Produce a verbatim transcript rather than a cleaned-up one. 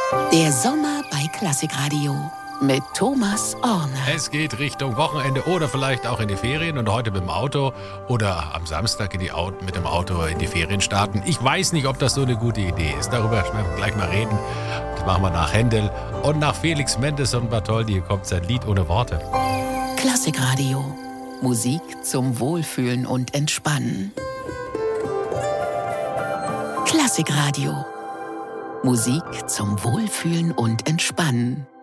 Der Sommer bei Klassikradio mit Thomas Orne. Es geht Richtung Wochenende oder vielleicht auch in die Ferien und heute mit dem Auto oder am Samstag in die Auto, mit dem Auto in die Ferien starten. Ich weiß nicht, ob das so eine gute Idee ist. Darüber werden wir gleich mal reden. Das machen wir nach Händel und nach Felix Mendelssohn Bartholdy. Hier kommt sein Lied ohne Worte. Klassikradio. Musik zum Wohlfühlen und Entspannen. Klassikradio. Musik zum Wohlfühlen und Entspannen.